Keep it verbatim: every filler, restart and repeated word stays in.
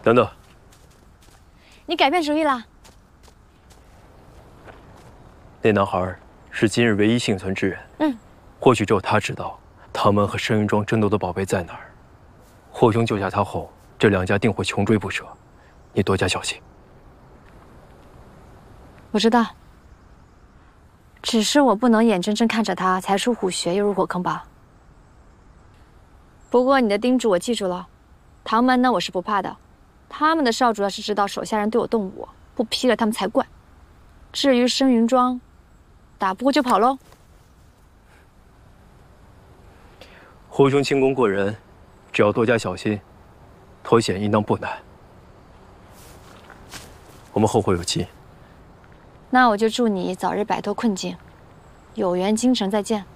等等， 你改变主意啦？ 那男孩是今日唯一幸存之人。 嗯， 或许只有他知道唐门和深云庄争夺的宝贝在哪儿。霍兄救下他后，这两家定会穷追不舍，你多加小心。 我知道，只是我不能眼睁睁看着他才疏虎穴又入火坑吧。不过你的叮嘱我记住了，唐门呢我是不怕的，他们的少主要是知道手下人对我动武，不劈了他们才怪。至于深云庄，打不过就跑喽。 霍兄轻功过人，只要多加小心，脱险应当不难。我们后会有期。 那我就祝你早日摆脱困境，有缘京城再见。